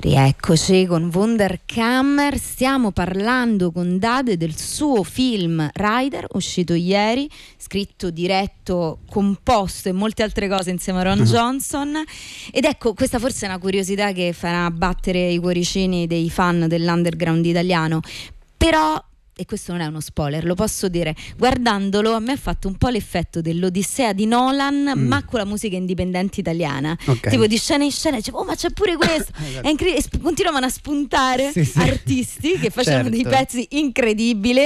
Rieccoci con Wunderkammer, stiamo parlando con Dade del suo film Rider, uscito ieri, scritto, diretto, composto e molte altre cose insieme a Ron Johnson. Ed ecco, questa forse è una curiosità che farà battere i cuoricini dei fan dell'underground italiano, però, e questo non è uno spoiler, lo posso dire, guardandolo a me ha fatto un po' l'effetto dell'Odissea di Nolan, ma con la musica indipendente italiana, tipo di scena in scena, dicevo, oh, ma c'è pure questo, è incredibile, continuavano a spuntare artisti che facevano dei pezzi incredibili,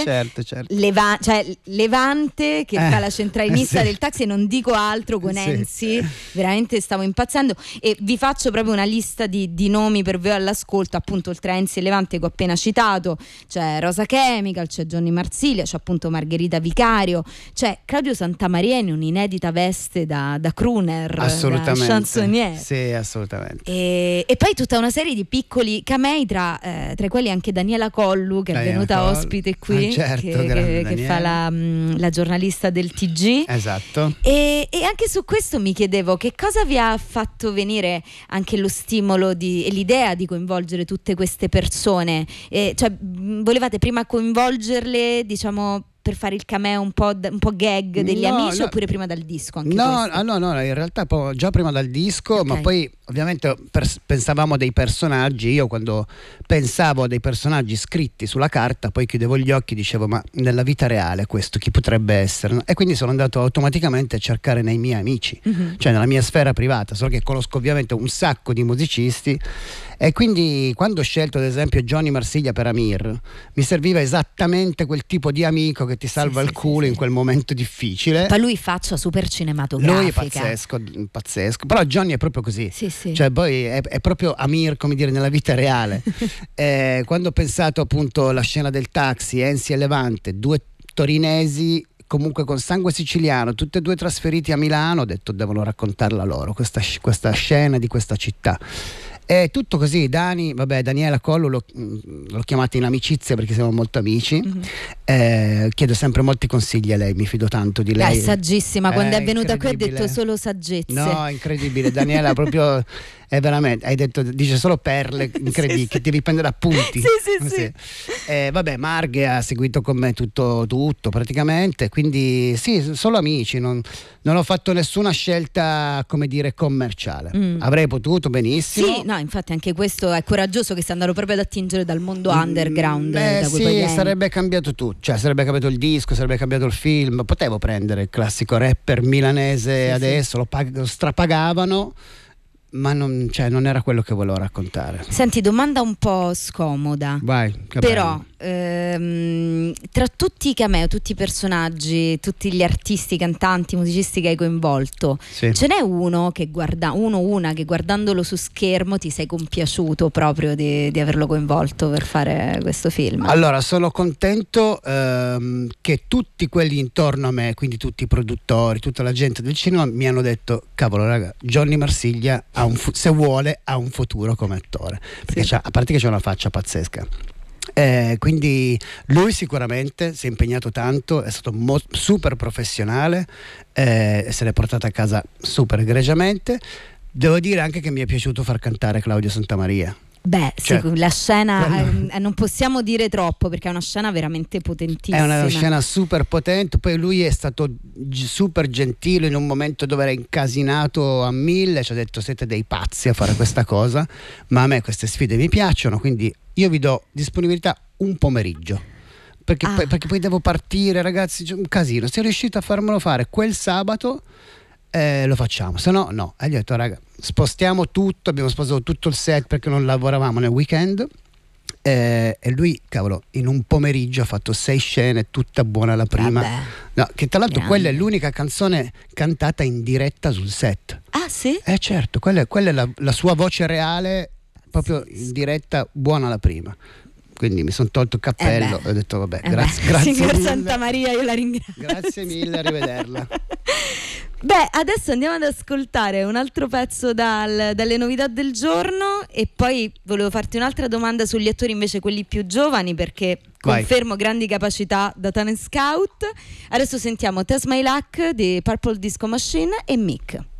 Levante che fa la centralinista del taxi, non dico altro, con Enzi, veramente stavo impazzendo. E vi faccio proprio una lista di nomi per voi all'ascolto, appunto oltre a Enzi e Levante che ho appena citato, c'è Rosa Chemical, c'è Johnny Marsiglia, c'è appunto Margherita Vicario, c'è Claudio Santamaria in un'inedita veste da crooner, da chansonnier. Sì, assolutamente. E poi tutta una serie di piccoli camei, tra i quali anche Daniela Collu, che è venuta ospite qui, che fa la giornalista del TG. Esatto. E anche su questo mi chiedevo che cosa vi ha fatto venire anche lo stimolo e l'idea di coinvolgere tutte queste persone, cioè volevate prima coinvolgerle, diciamo, per fare il cameo un po' gag degli amici, oppure prima dal disco? Anche no, in realtà già prima dal disco, ma poi ovviamente pensavamo a dei personaggi. Io quando pensavo a dei personaggi scritti sulla carta, poi chiudevo gli occhi e dicevo, ma nella vita reale questo chi potrebbe essere? E quindi sono andato automaticamente a cercare nei miei amici, cioè nella mia sfera privata, solo che conosco ovviamente un sacco di musicisti. E quindi quando ho scelto ad esempio Johnny Marsiglia per Amir, mi serviva esattamente quel tipo di amico che ti salva il culo in quel momento difficile. Ma lui faccia super cinematografica. Lui è pazzesco. Però Johnny è proprio così. Cioè poi è proprio Amir, come dire, nella vita reale. Quando ho pensato appunto alla scena del taxi, Enzi e Levante, due torinesi comunque con sangue siciliano, tutti e due trasferiti a Milano, ho detto devono raccontarla loro questa scena di questa città. È tutto così. Daniela Collu l'ho chiamata in amicizia perché siamo molto amici. Chiedo sempre molti consigli a lei, mi fido tanto di lei. È saggissima, quando è venuta qui ha detto solo saggezze. No, è incredibile. Daniela proprio è veramente, dice solo perle incredibili, che devi prendere appunti. Sì. Marghe ha seguito con me tutto praticamente, quindi sì, solo amici, non ho fatto nessuna scelta, come dire, commerciale. Avrei potuto benissimo. Sì, no, infatti anche questo è coraggioso, che sta andando proprio ad attingere dal mondo underground. Da cui poi sarebbe cambiato tutto, cioè sarebbe cambiato il disco, sarebbe cambiato il film. Potevo prendere il classico rapper milanese adesso, lo strapagavano, ma non era quello che volevo raccontare. Senti, domanda un po' scomoda. Vai, però tra tutti i cameo, tutti i personaggi, tutti gli artisti, cantanti, musicisti che hai coinvolto, ce n'è uno che una che guardandolo su schermo ti sei compiaciuto proprio di averlo coinvolto per fare questo film? Allora, sono contento che tutti quelli intorno a me, quindi tutti i produttori, tutta la gente del cinema, mi hanno detto, cavolo raga, Johnny Marsiglia se vuole ha un futuro come attore, perché a parte che c'ha una faccia pazzesca. Quindi lui sicuramente si è impegnato tanto, è stato super professionale, se l'è portata a casa super egregiamente. Devo dire anche che mi è piaciuto far cantare Claudio Santamaria. La scena non possiamo dire troppo, perché è una scena veramente potentissima. È una scena super potente. Poi lui è stato super gentile in un momento dove era incasinato a 1000, ci ha detto siete dei pazzi a fare questa cosa, ma a me queste sfide mi piacciono, quindi io vi do disponibilità un pomeriggio, perché poi devo partire, ragazzi, c'è un casino. Se riuscite a farmelo fare quel sabato lo facciamo, se no no. E gli ho detto raga, spostiamo tutto, abbiamo spostato tutto il set perché non lavoravamo nel weekend, e lui, cavolo, in un pomeriggio ha fatto 6 scene, tutta buona la prima. No, che tra l'altro quella è l'unica canzone cantata in diretta sul set. Ah sì? Certo, quella è la sua voce reale, proprio in diretta, buona la prima. Quindi mi sono tolto il cappello e ho detto vabbè, grazie signor mille. Santamaria, io la ringrazio. Grazie mille, arrivederla. Adesso andiamo ad ascoltare un altro pezzo dalle novità del giorno, e poi volevo farti un'altra domanda sugli attori invece, quelli più giovani, perché confermo grandi capacità da Talent Scout. Adesso sentiamo Test My Luck di Purple Disco Machine e Mick.